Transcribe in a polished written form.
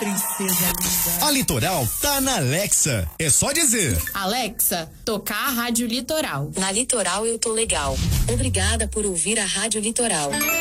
princesa linda. A Litoral tá na Alexa. É só dizer: Alexa, tocar a Rádio Litoral. Na Litoral eu tô legal. Obrigada por ouvir a Rádio Litoral.